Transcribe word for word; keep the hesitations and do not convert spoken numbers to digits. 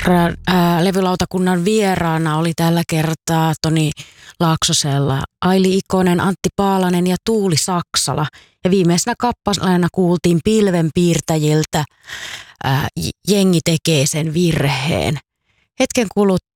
ra- ää, levylautakunnan vieraana oli tällä kertaa Toni Laaksosella Aili Ikonen, Antti Paalanen ja Tuuli Saksala. Ja viimeisenä kappaleena kuultiin Pilvenpiirtäjiltä ää, Jengi tekee sen virheen. Hetken kuluttua